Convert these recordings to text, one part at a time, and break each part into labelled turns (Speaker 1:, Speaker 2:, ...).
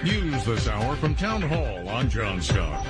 Speaker 1: News this hour from Town Hall. I'm John Scott.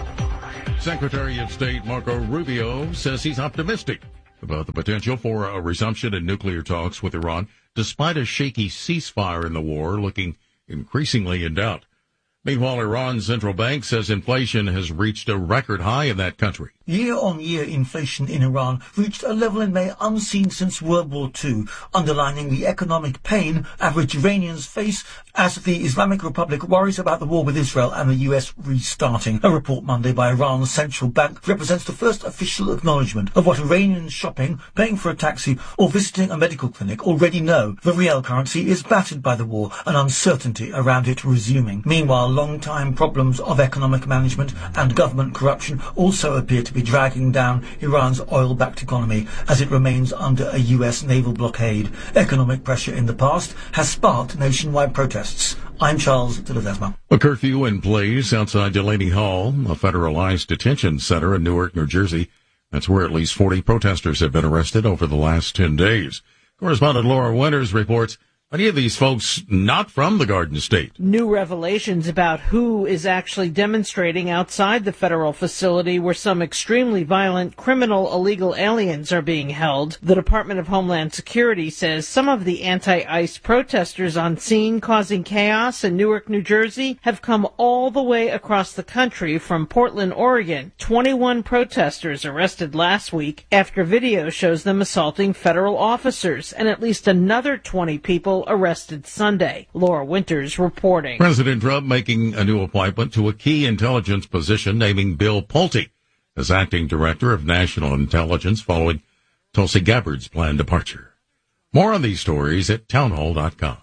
Speaker 1: Secretary of State Marco Rubio says he's optimistic about the potential for a resumption in nuclear talks with Iran, despite a shaky ceasefire in the war looking increasingly in doubt. Meanwhile, Iran's central bank says inflation has reached a record high in that country.
Speaker 2: Year-on-year inflation in Iran reached a level in May unseen since World War II, underlining the economic pain average Iranians face as the Islamic Republic worries about the war with Israel and the US restarting. A report Monday by Iran's central bank represents the first official acknowledgement of what Iranians shopping, paying for a taxi or visiting a medical clinic already know. The real currency is battered by the war and uncertainty around it resuming. Meanwhile, long-time problems of economic management and government corruption also appear to be dragging down Iran's oil-backed economy as it remains under a US naval blockade. Economic pressure in the past has sparked nationwide protests. I'm Charles de Ledesma.
Speaker 1: A curfew in place outside Delaney Hall, a federalized detention center in Newark, New Jersey. That's where at least 40 protesters have been arrested over the last 10 days. Correspondent Laura Winters reports many of these folks not from the Garden State.
Speaker 3: New revelations about who is actually demonstrating outside the federal facility where some extremely violent criminal illegal aliens are being held. The Department of Homeland Security says some of the anti-ICE protesters on scene causing chaos in Newark, New Jersey have come all the way across the country from Portland, Oregon. 21 protesters arrested last week after video shows them assaulting federal officers, and at least another 20 people arrested Sunday. Laura Winters reporting.
Speaker 1: President Trump making a new appointment to a key intelligence position, naming Bill Pulte as acting director of national intelligence following Tulsi Gabbard's planned departure. More on these stories at townhall.com.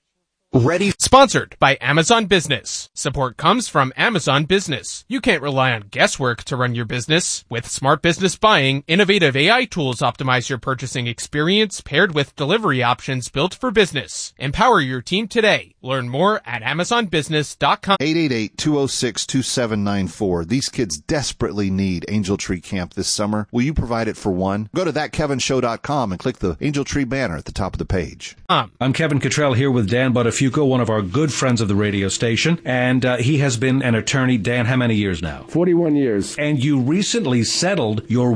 Speaker 4: Ready. Sponsored by Amazon Business. Support comes from Amazon Business. You can't rely on guesswork to run your business. With smart business buying, innovative AI tools optimize your purchasing experience paired with delivery options built for business. Empower your team today. Learn more at amazonbusiness.com.
Speaker 5: 888-206-2794. These kids desperately need Angel Tree Camp this summer. Will you provide it for one? Go to thatkevinshow.com and click the Angel Tree banner at the top of the page.
Speaker 6: I'm Kevin Cottrell here with Dan Buttafuoco, one of our good friends of the radio station, and he has been an attorney. Dan, how many years now?
Speaker 7: 41 years.
Speaker 6: And you recently settled your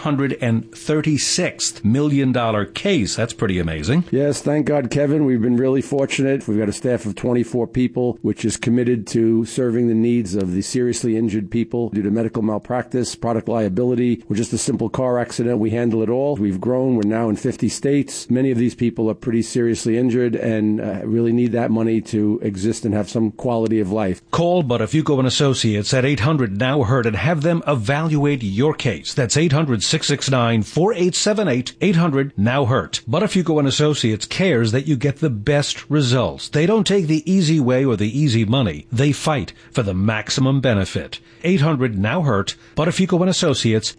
Speaker 6: $136 million case. That's pretty amazing.
Speaker 7: Yes, thank God, Kevin. We've been really fortunate. We've got a staff of 24 people, which is committed to serving the needs of the seriously injured people due to medical malpractice, product liability, or just a simple car accident. We handle it all. We've grown. We're now in 50 states. Many of these people are pretty seriously injured and really need that money to exist and have some quality of life.
Speaker 6: Call Buttafuoco and Associates at 800-NOW-HURT and have them evaluate your case. That's 800-669-4878, 800-NOW-HURT. Buttafuoco and Associates cares that you get the best results. They don't take the easy way or the easy money. They fight for the maximum benefit. 800-NOW-HURT. Buttafuoco and Associates,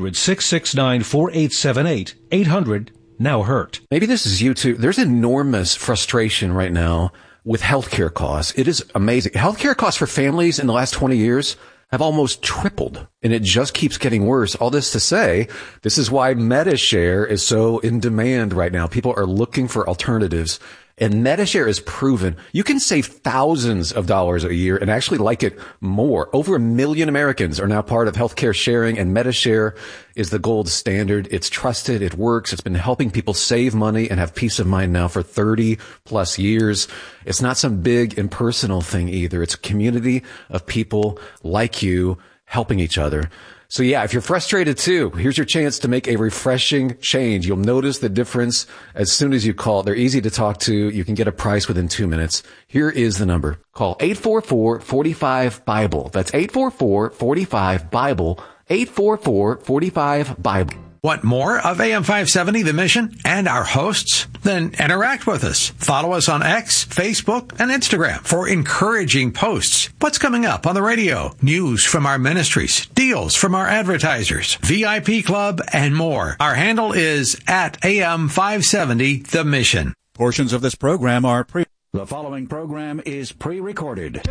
Speaker 6: 800-669-4878, 800-NOW-HURT.
Speaker 8: Maybe this is you too. There's enormous frustration right now with healthcare costs. It is amazing. Healthcare costs for families in the last 20 years have almost tripled, and it just keeps getting worse. All this to say, this is why MediShare is so in demand right now. People are looking for alternatives. And MediShare is proven you can save thousands of dollars a year and actually like it more. Over 1 million Americans are now part of healthcare sharing, and MediShare is the gold standard. It's trusted. It works. It's been helping people save money and have peace of mind now for 30 plus years. It's not some big impersonal thing either. It's a community of people like you helping each other. So yeah, if you're frustrated too, here's your chance to make a refreshing change. You'll notice the difference as soon as you call. They're easy to talk to. You can get a price within 2 minutes. Here is the number. Call 844-45-BIBLE. That's 844-45-BIBLE. 844-45-BIBLE.
Speaker 9: Want more of AM 570, The Mission, and our hosts? Then interact with us. Follow us on X, Facebook, and Instagram for encouraging posts. What's coming up on the radio? News from our ministries, deals from our advertisers, VIP club, and more. Our handle is at AM 570, The Mission.
Speaker 10: Portions of this program are The following program is pre-recorded.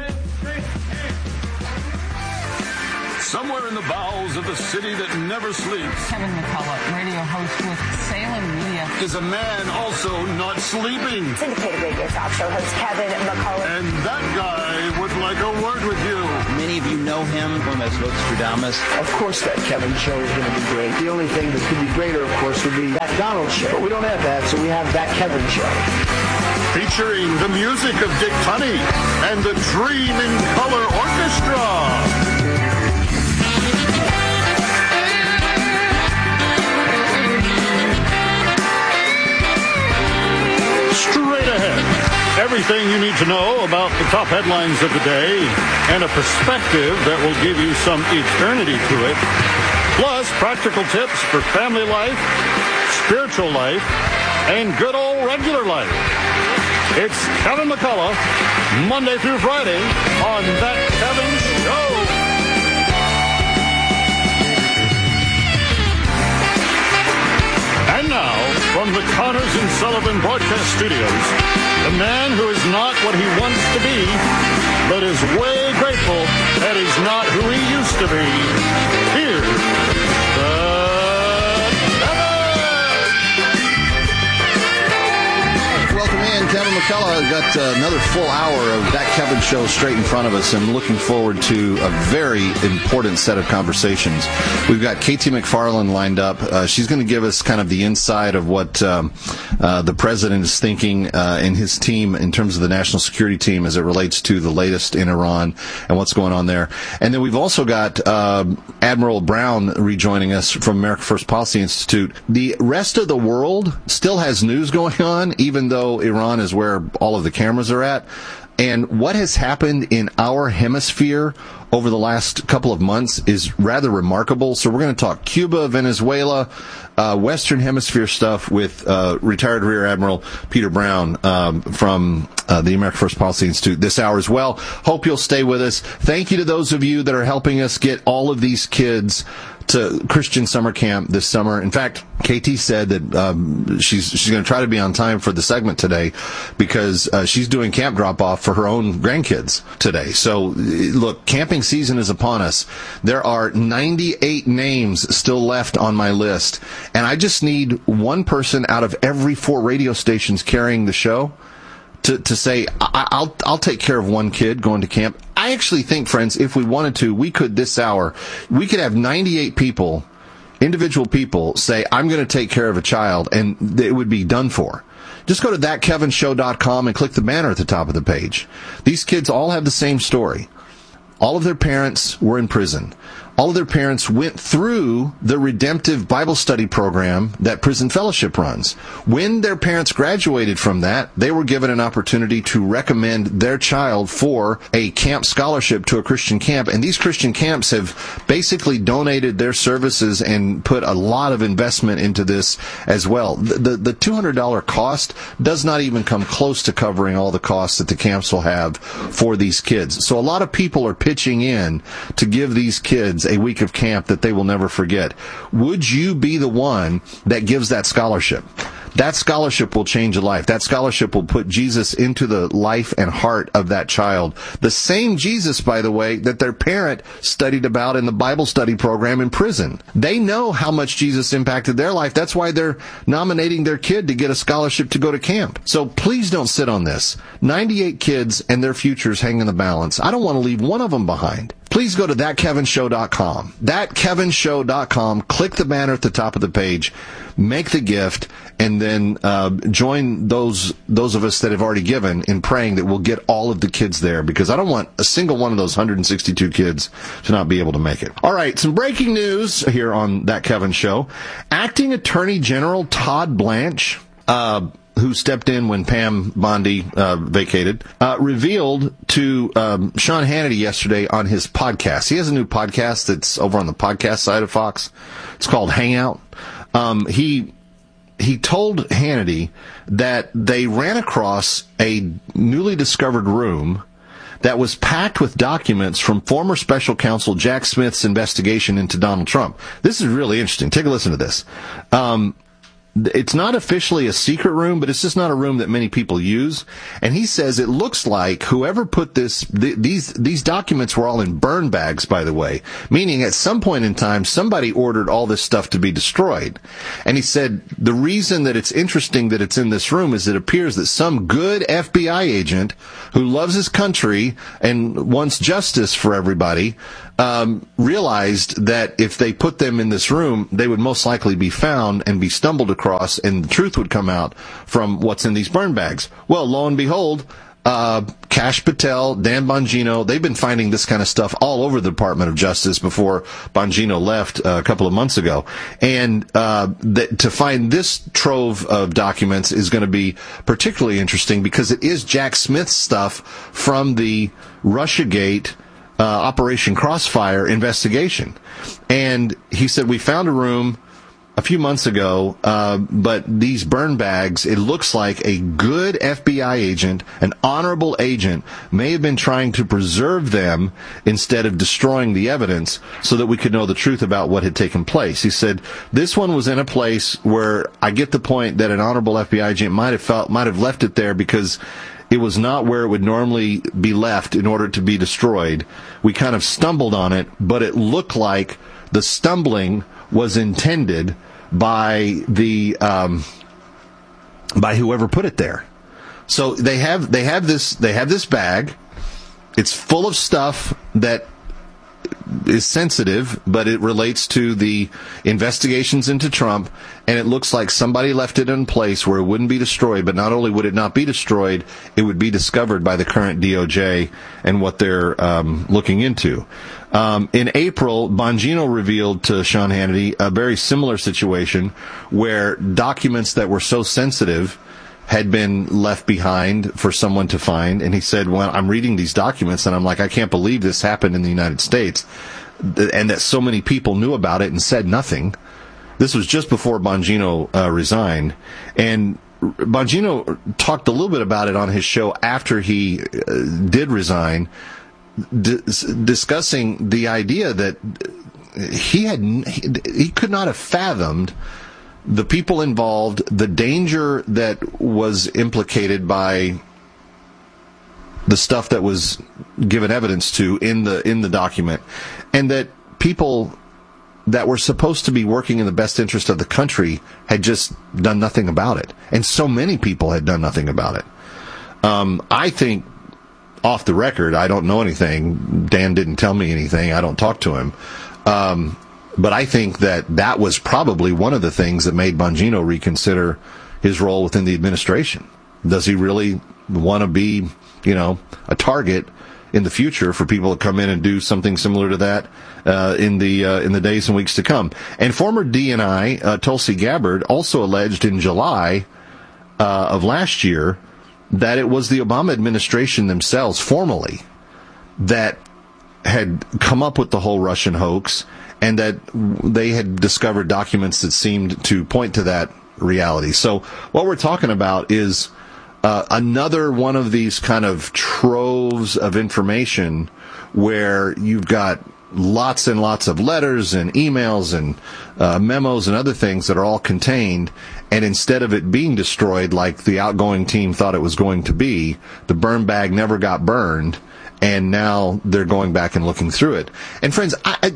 Speaker 11: Somewhere in the bowels of the city that never sleeps,
Speaker 12: Kevin McCullough, radio host with Salem Media,
Speaker 11: is a man also not sleeping.
Speaker 13: Syndicated radio talk show host Kevin McCullough.
Speaker 11: And that guy forward with you.
Speaker 13: Many of you know him as Nostradamus.
Speaker 14: Of course that Kevin show is going to be great. The only thing that could be greater, of course, would be that Donald show. But we don't have that, so we have that Kevin show.
Speaker 11: Featuring the music of Dick Tunney and the Dream in Color Orchestra. Straight ahead. Everything you need to know about the top headlines of the day and a perspective that will give you some eternity to it. Plus, practical tips for family life, spiritual life, and good old regular life. It's Kevin McCullough, Monday through Friday on That Kevin Show. And now, from the Connors and Sullivan Broadcast Studios, the man who is not what he wants to be, but is way grateful that he's not who he used to be. Here's
Speaker 5: Welcome in, Kevin McCullough. We've got another full hour of That Kevin Show straight in front of us, and looking forward to a very important set of conversations. We've got KT McFarland lined up. She's going to give us kind of the inside of what the president is thinking and his team in terms of the national security team as it relates to the latest in Iran and what's going on there. And then we've also got Admiral Brown rejoining us from America First Policy Institute. The rest of the world still has news going on, even though Iran is where all of the cameras are at. And what has happened in our hemisphere over the last couple of months is rather remarkable. So we're going to talk Cuba, Venezuela, Western Hemisphere stuff with retired Rear Admiral Peter Brown from the America First Policy Institute this hour as well. Hope you'll stay with us. Thank you to those of you that are helping us get all of these kids to Christian summer camp this summer. In fact, KT said that she's going to try to be on time for the segment today because she's doing camp drop-off for her own grandkids today. So, look, camping season is upon us. There are 98 names still left on my list, and I just need one person out of every 4 radio stations carrying the show to say, I'll take care of one kid going to camp. I actually think, friends, if we wanted to, we could this hour, we could have 98 people, individual people, say, I'm going to take care of a child, and it would be done for. Just go to thatkevinshow.com and click the banner at the top of the page. These kids all have the same story. All of their parents were in prison. All of their parents went through the redemptive Bible study program that Prison Fellowship runs. When their parents graduated from that, they were given an opportunity to recommend their child for a camp scholarship to a Christian camp. And these Christian camps have basically donated their services and put a lot of investment into this as well. The $200 cost does not even come close to covering all the costs that the camps will have for these kids. So a lot of people are pitching in to give these kids a week of camp that they will never forget. Would you be the one that gives that scholarship? That scholarship will change a life. That scholarship will put Jesus into the life and heart of that child. The same Jesus, by the way, that their parent studied about in the Bible study program in prison. They know how much Jesus impacted their life. That's why they're nominating their kid to get a scholarship to go to camp. So please don't sit on this. 98 kids and their futures hang in the balance. I don't want to leave one of them behind. Please go to thatkevinshow.com. Thatkevinshow.com. Click the banner at the top of the page. Make the gift, and then join those of us that have already given in praying that we'll get all of the kids there, because I don't want a single one of those 162 kids to not be able to make it. All right, some breaking news here on That Kevin Show. Acting Attorney General Todd Blanche, who stepped in when Pam Bondi vacated, revealed to Sean Hannity yesterday on his podcast. He has a new podcast that's over on the podcast side of Fox. It's called Hangout. He told Hannity that they ran across a newly discovered room that was packed with documents from former special counsel Jack Smith's investigation into Donald Trump. This is really interesting. Take a listen to this. it's not officially a secret room, but it's just not a room that many people use. And he says it looks like whoever put these documents were all in burn bags, by the way, meaning at some point in time, somebody ordered all this stuff to be destroyed. And he said the reason that it's interesting that it's in this room is it appears that some good FBI agent who loves his country and wants justice for everybody realized that if they put them in this room, they would most likely be found and be stumbled across, and the truth would come out from what's in these burn bags. Well, lo and behold, Kash Patel, Dan Bongino, they've been finding this kind of stuff all over the Department of Justice before Bongino left a couple of months ago. And to find this trove of documents is going to be particularly interesting because it is Jack Smith's stuff from the Russiagate Operation Crossfire investigation. And he said, we found a room a few months ago, but these burn bags, it looks like a good FBI agent, an honorable agent, may have been trying to preserve them instead of destroying the evidence so that we could know the truth about what had taken place. He said, this one was in a place where I get the point that an honorable FBI agent might have left it there because it was not where it would normally be left in order to be destroyed. We kind of stumbled on it, but it looked like the stumbling was intended by the by whoever put it there. So they have this bag. It's full of stuff that is sensitive, but it relates to the investigations into Trump, and it looks like somebody left it in place where it wouldn't be destroyed, but not only would it not be destroyed, it would be discovered by the current DOJ and what they're looking into. In April, Bongino revealed to Sean Hannity a very similar situation where documents that were so sensitive had been left behind for someone to find. And he said, well, I'm reading these documents and I'm like, I can't believe this happened in the United States and that so many people knew about it and said nothing. This was just before Bongino resigned. And Bongino talked a little bit about it on his show after he did resign, discussing the idea that he could not have fathomed the people involved, the danger that was implicated by the stuff that was given evidence to in the document, and that people that were supposed to be working in the best interest of the country had just done nothing about it. And so many people had done nothing about it. I think, off the record, I don't know anything. Dan didn't tell me anything. I don't talk to him. But I think that was probably one of the things that made Bongino reconsider his role within the administration. Does he really want to be, a target in the future for people to come in and do something similar to that in the days and weeks to come? And former DNI Tulsi Gabbard also alleged in July of last year that it was the Obama administration themselves, formally, that had come up with the whole Russian hoax, and that they had discovered documents that seemed to point to that reality. So what we're talking about is another one of these kind of troves of information where you've got lots and lots of letters and emails and memos and other things that are all contained, and instead of it being destroyed like the outgoing team thought it was going to be, the burn bag never got burned, and now they're going back and looking through it. And friends,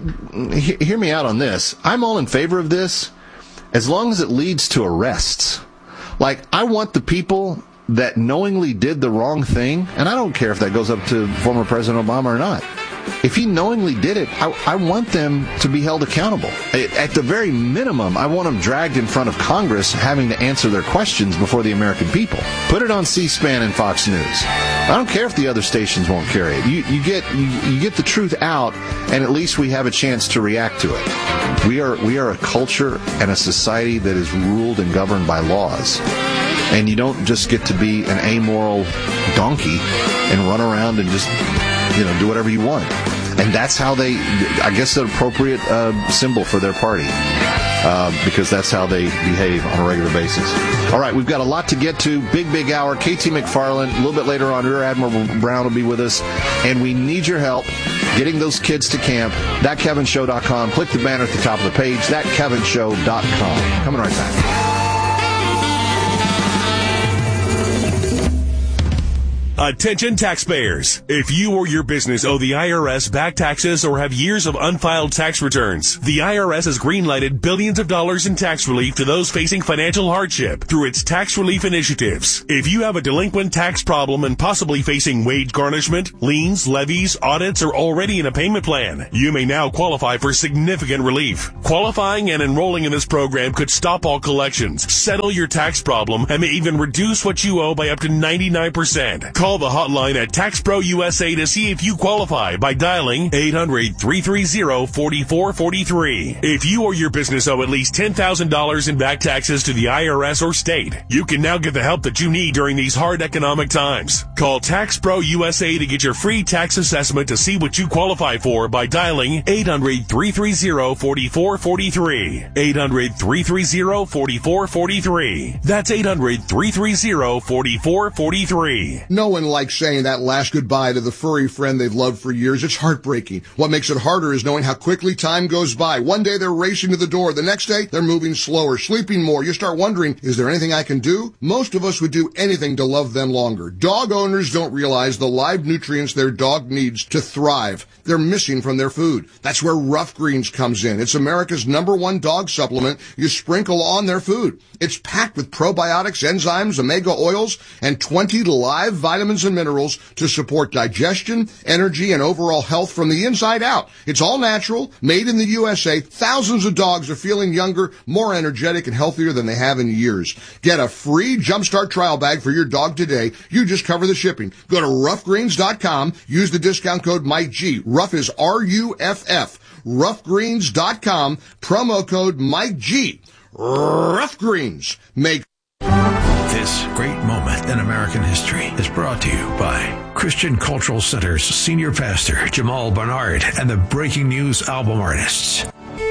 Speaker 5: hear me out on this. I'm all in favor of this as long as it leads to arrests. Like, I want the people that knowingly did the wrong thing, and I don't care if that goes up to former President Obama or not. If he knowingly did it, I want them to be held accountable. At the very minimum, I want them dragged in front of Congress having to answer their questions before the American people. Put it on C-SPAN and Fox News. I don't care if the other stations won't carry it. You get the truth out, and at least we have a chance to react to it. We are a culture and a society that is ruled and governed by laws. And you don't just get to be an amoral donkey and run around and just do whatever you want. And that's how they, I guess, the appropriate symbol for their party, because that's how they behave on a regular basis. All right, we've got a lot to get to. Big hour. KT McFarland. A little bit later on, Rear Admiral Brown will be with us. And we need your help getting those kids to camp. ThatKevinShow.com. Click the banner at the top of the page. ThatKevinShow.com. Coming right back.
Speaker 15: Attention taxpayers. If you or your business owe the IRS back taxes or have years of unfiled tax returns, the IRS has greenlighted billions of dollars in tax relief to those facing financial hardship through its tax relief initiatives. If you have a delinquent tax problem and possibly facing wage garnishment, liens, levies, audits, or already in a payment plan, you may now qualify for significant relief. Qualifying and enrolling in this program could stop all collections, settle your tax problem, and may even reduce what you owe by up to 99%. Call the hotline at TaxPro USA to see if you qualify by dialing 800-330-4443. If you or your business owe at least $10,000 in back taxes to the IRS or state, you can now get the help that you need during these hard economic times. Call TaxPro USA to get your free tax assessment to see what you qualify for by dialing 800-330-4443. 800-330-4443. That's 800-330-4443.
Speaker 16: No one likes saying that last goodbye to the furry friend they've loved for years. It's heartbreaking. What makes it harder is knowing how quickly time goes by. One day they're racing to the door. The next day they're moving slower, sleeping more. You start wondering, is there anything I can do? Most of us would do anything to love them longer. Dog owners don't realize the live nutrients their dog needs to thrive. They're missing from their food. That's where Rough Greens comes in. It's America's #1 dog supplement you sprinkle on their food. It's packed with probiotics, enzymes, omega oils, and 20 live vitamins and minerals to support digestion, energy, and overall health from the inside out. It's all natural, made in the USA. Thousands of dogs are feeling younger, more energetic, and healthier than they have in years. Get a free Jumpstart trial bag for your dog today. You just cover the shipping. Go to roughgreens.com. Use the discount code MikeG. Rough is RUFF. Roughgreens.com. Promo code MikeG. Rough Greens. Make
Speaker 9: this great moment in American history is brought to you by Christian Cultural Center's senior pastor, Jamal Bernard, and the Breaking News album artists.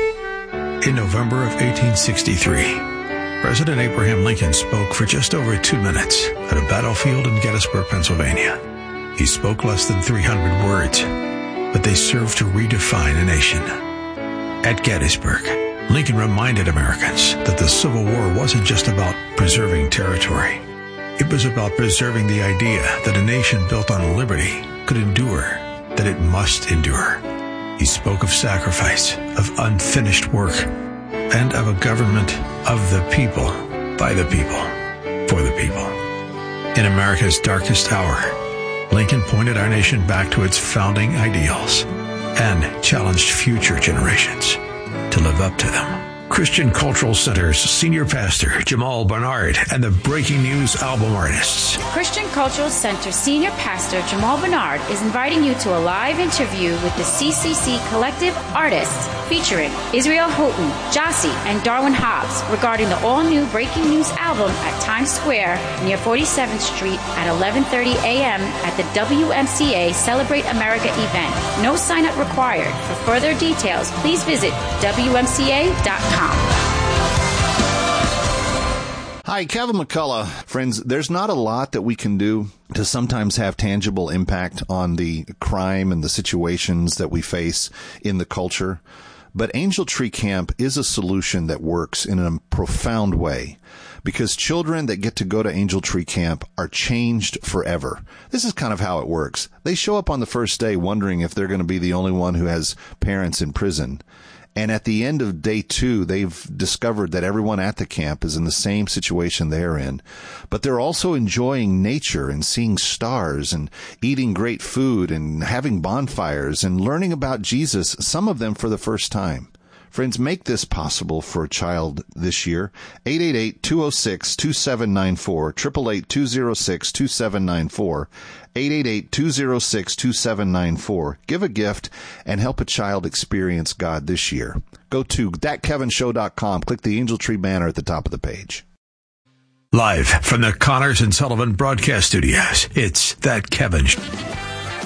Speaker 9: In November of 1863, President Abraham Lincoln spoke for just over 2 minutes at a battlefield in Gettysburg, Pennsylvania. He spoke less than 300 words, but they served to redefine a nation. At Gettysburg, Lincoln reminded Americans that the Civil War wasn't just about preserving territory. It was about preserving the idea that a nation built on liberty could endure, that it must endure. He spoke of sacrifice, of unfinished work, and of a government of the people, by the people, for the people. In America's darkest hour, Lincoln pointed our nation back to its founding ideals and challenged future generations to live up to them. Christian Cultural Center's senior pastor, Jamal Bernard, and the Breaking News album artists.
Speaker 17: Christian Cultural Center senior pastor, Jamal Bernard, is inviting you to a live interview with the CCC Collective artists featuring Israel Houghton, Jossie, and Darwin Hobbs regarding the all-new Breaking News album at Times Square near 47th Street at 11:30 a.m. at the WMCA Celebrate America event. No sign-up required. For further details, please visit WMCA.com.
Speaker 5: Hi, Kevin McCullough. Friends, there's not a lot that we can do to sometimes have tangible impact on the crime and the situations that we face in the culture. But Angel Tree Camp is a solution that works in a profound way, because children that get to go to Angel Tree Camp are changed forever. This is kind of how it works. They show up on the first day wondering if they're going to be the only one who has parents in prison. And at the end of day 2, they've discovered that everyone at the camp is in the same situation they're in. But they're also enjoying nature and seeing stars and eating great food and having bonfires and learning about Jesus, some of them for the first time. Friends, make this possible for a child this year. 888-206-2794, 888-206-2794, 888-206-2794. Give a gift and help a child experience God this year. Go to thatkevinshow.com. Click the Angel Tree banner at the top of the page.
Speaker 9: Live from the Connors and Sullivan Broadcast Studios, it's That Kevin Show.